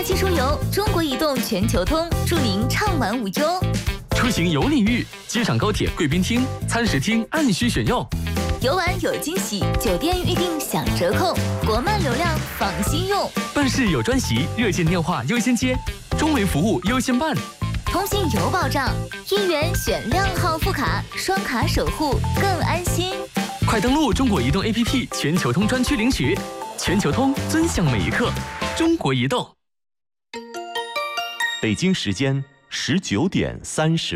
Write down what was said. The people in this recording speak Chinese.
期出游，中国移动全球通，祝您畅玩无忧。 出行有礼遇，机场高铁贵宾厅、餐食厅按需选用。 游玩有惊喜，酒店预订享折扣，国漫流量放心用。 办事有专席，热线电话优先接，中维服务优先办。 通信有保障，1元选2号副卡，双卡守护更安心。 快登录中国移动 APP 全球通专区领取，全球通尊享每一刻。中国移动。 北京时间19点30。